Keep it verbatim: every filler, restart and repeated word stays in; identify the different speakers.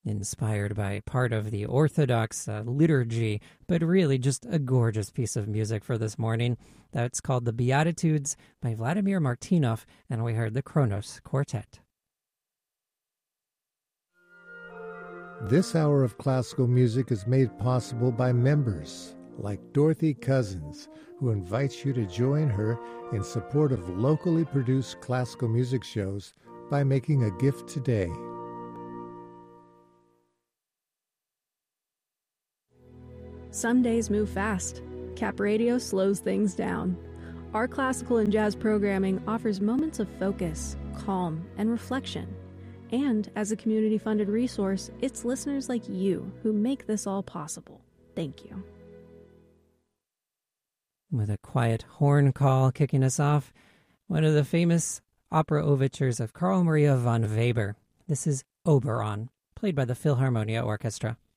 Speaker 1: inspired by part of the Orthodox uh, liturgy, but really just a gorgeous piece of music for this morning. That's called The Beatitudes by Vladimir Martynov, and we heard the Kronos Quartet.
Speaker 2: This hour of classical music is made possible by members like Dorothy Cousins, who invites you to join her in support of locally produced classical music shows by making a gift today.
Speaker 3: Some days move fast. Cap Radio slows things down. Our classical and jazz programming offers moments of focus, calm, and reflection. And as a community-funded resource, it's listeners like you who make this all possible. Thank you.
Speaker 1: With a quiet horn call kicking us off, one of the famous opera overtures of Carl Maria von Weber. This is Oberon, played by the Philharmonia Orchestra.